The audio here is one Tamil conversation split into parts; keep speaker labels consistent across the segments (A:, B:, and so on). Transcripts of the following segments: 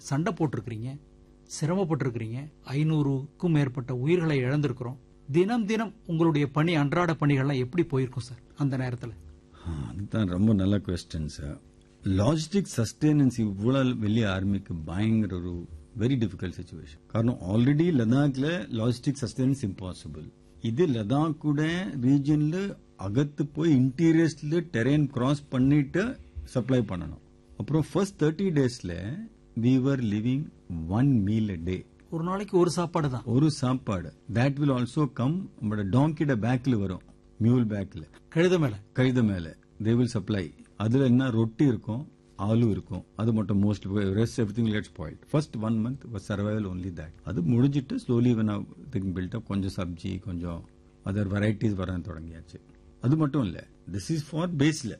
A: சண்டை போட்டிருக்கிறீங்க, சிரமப்பட்டிருக்கிறீங்க, 500க்கும் மேற்பட்ட உயிர்களை இழந்திருக்கிறோம். தினம் தினம் உங்களுடைய பணி, அன்றாட பணிகள்லாம் எப்படி போயிருக்கும் சார் அந்த நேரத்தில்?
B: அதுதான் ரொம்ப நல்ல கொஸ்டின் சார். லாஜிஸ்டிக் சஸ்டெனன்ஸ் இவ்வளவு வெளிய ஆர்மிக்கு பயங்கர ஒரு வெரி டிஃபிகல்ட் சிச்சுவேஷன். காரணம் ஆல்ரெடி லடாக்ல லாஜிஸ்டிக் சஸ்டெனன்ஸ் இம்பாசிபிள். இது லடாக் கூட ரீஜன்ல அகத்து போய் இன்டீரியர்ஸ்ல டெரெயின் கிராஸ் பண்ணிட்டு சப்ளை பண்ணணும். அப்புறம் first 30 daysல we were living 1 meal a day.
A: ஒரு நாளைக்கு ஒரு சாப்பாடு தான்.
B: ஒரு சாப்பாடு. that will also come நம்மட டாங்கிட பேக்ல வரும், மியூல் பேக்ல, கழுத மேல they will supply. அதுல என்ன ரொட்டி இருக்கும், ஆலு இருக்கும், அது மட்டும் most. Rest everything will get spoiled. First 1 month was survival only that. அது முடிஞ்சிட்டு slowly when thing built up, கொஞ்சம் சப்ஜி, கொஞ்சம் அதர் வெரைட்டிஸ் வர தொடங்கியாச்சு. அது மட்டும் இல்ல, this is for baseல.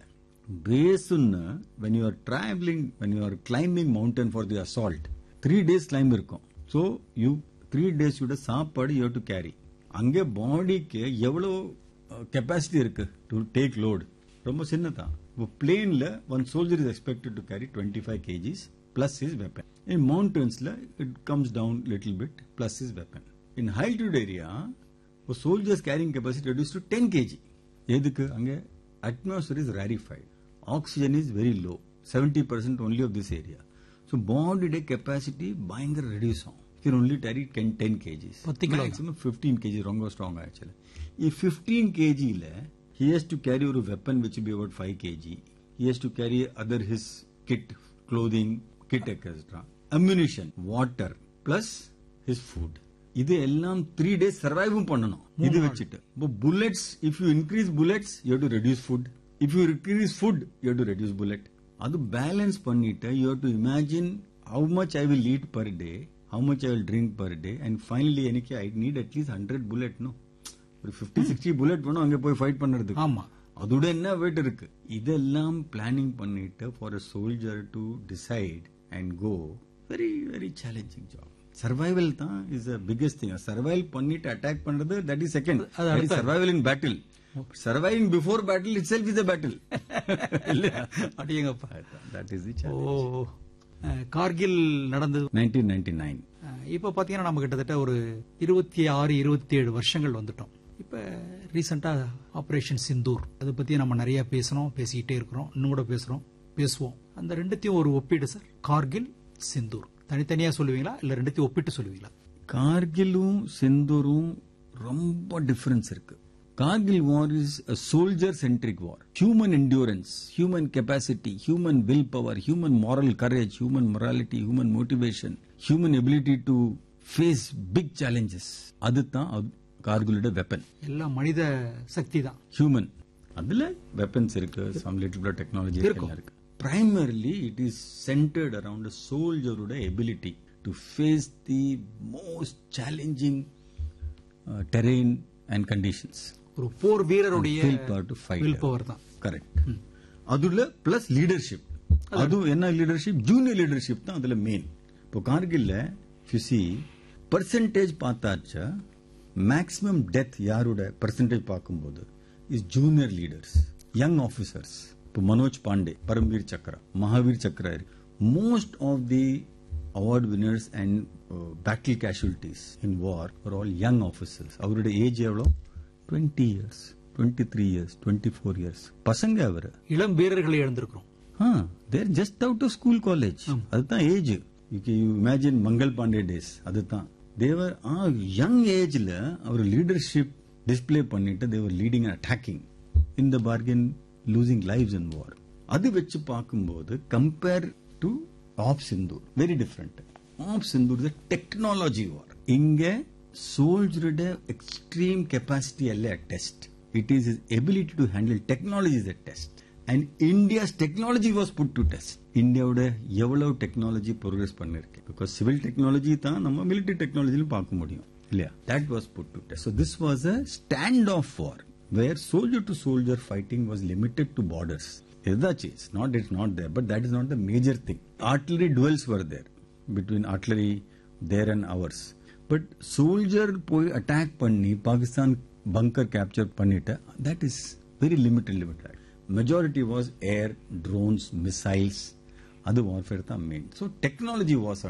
B: பேஸ்னா when you are traveling, when you are climbing mountain for the assault, 3 days climb இருக்கும். So you 3 days யோட சாப்பாடு you have to carry. அங்கே பாடிக்கு எவ்வளவு கெப்பாசிட்டி இருக்கு டு டேக் லோட்? ரொம்ப சின்னதான். பிளேன்ல one soldier is expected to carry 25 kgs plus his weapon. In mountainsல it comes down little bit plus his weapon. In high altitude area, a soldier's carrying capacity reduced to 10 kg. எதுக்கு? அங்கே atmosphere is rarefied. Oxygen is very low. 70% only of this area. So body capacity பயங்கர reduce ஆகும். You can only carry 10 kgs. Maximum 15 kg. ரொம்ப strong actually. If 15 kg ல he has to carry a weapon which will be about 5 kg. He has to carry other his kit, clothing, kit etc. Ammunition, water plus his food. இது எல்லாம் 3 days survive பண்ணணும். இது வச்சிட்டு bullets, if you increase bullets you have to reduce food. If you increase food you have to reduce bullet. அது பேலன்ஸ் பண்ணிட்டு you have to imagine how much I will eat per day, how much I will drink per day, and finally எனக்கு I need at least 100 bullet. No, ஒரு 50-60 புல்லட் வேணும் அங்க போய் ஃபைட் பண்றதுக்கு.
A: ஆமா,
B: அதோட என்ன வெயிட் இருக்கு? இதெல்லாம் பிளானிங் பண்ணிட்டு for a soldier to decide and go, very very challenging job. Survival தான் is the biggest thing. Survive பண்ணிட்டு அட்டாக் பண்றது that is second. Survival in battle. Surviving before battle it self is a battle.
A: அடியங்கப்பா,
B: that is the challenge.
A: Kargil நடந்தது
B: 1999.
A: இப்ப பாத்தீங்கன்னா நம்ம கிட்டத்தட்ட ஒரு 26-27 வருஷங்கள் வந்துட்டோம். இப்ப ரீசெண்டா ஆபரேஷன் சிந்தூர், அதை பத்தி நம்ம நிறைய பேசிக்கிட்டே இருக்கிறோம், இன்னும் கூட பேசுவோம். அந்த ரெண்டுத்தையும் ஒரு ஒப்பீடு சார். கார்கில், சிந்தூர் தனித்தனியா சொல்லுவீங்களா இல்ல ரெண்டுத்தையும் ஒப்பிட்டு சொல்லுவீங்களா?
B: கார்கிலும் சிந்தூரும் ரொம்ப டிஃபரன்ஸ் இருக்கு. Kargil war is a soldier-centric war. Human endurance, human capacity, human willpower, human moral courage, human morality, human motivation, human ability to face big challenges. அதுதான் கார்கிலோட வெப்பன்.
A: எல்லாம் மனித சக்தி தான்.
B: Human. அதுல வெப்பன்ஸ் இருக்கு, some little bit of technology இருக்கு. Primarily, it is centered around a soldier's ability to face the most challenging terrain and conditions.
A: ஒரு போர் வீரருடைய
B: வில் பவர் தான். கரெக்ட். அதுல பிளஸ் லீடர்ஷிப். அது என்ன லீடர்ஷிப்? ஜூனியர் லீடர்ஷிப் தான் அதுல மெயின். இப்போ கார்கில்ல பர்சன்டேஜ் பார்த்தாச்சா, மேக்ஸிமம் டெத் யாரோட பர்சன்டேஜ் பார்க்கும்போது is junior leaders, young officers. இப்போ Manoj Pandey, Paramvir Chakra, Mahavir Chakra, most of the award winners and battle casualties in war are all young officers. அவருடைய ஏஜ் எவ்வளோ? 20 years, 23 years, 24 years. பசங்க அவர்
A: இளம் வீரர்களை இழந்திருக்கிறோம்.
B: they are just out of school, college. அதுதான் age. you imagine Mangal Pandey days. அதுதான் தேவர் யங் ஏஜ்ல அவர் லீடர்ஷிப் டிஸ்பிளே பண்ணிட்டு தேவர் leading and attacking, in the bargain losing lives இன் வார். அது வச்சு பார்க்கும்போது compare to half Sindoor very different. App Sindoor is technology வார். இங்க சோல்ஜரோட எக்ஸ்ட்ரீம் கெப்பாசிட்டி அல்ல test. It is ability to handle technology is a test. And India's technology was put to test. இந்தியாவோட எவ்வளவு டெக்னாலஜி ப்ரோக்ரஸ் பண்ணிருக்கு. பிகாஸ் சிவில் டெக்னாலஜி தான் நம்ம மிலிட்டரி டெக்னாலஜிலும் பார்க்க முடியும் இல்லையா? That was put to test. So this was a stand of war where soldier to soldier fighting was limited to borders. It's not there, but that is not the major thing. Artillery duels were there between artillery there and ours. But soldier poi attack panni Pakistan bunker capture pannita, that is very limited. Majority was air, drones, missiles. Adu warfare tha main. So technology was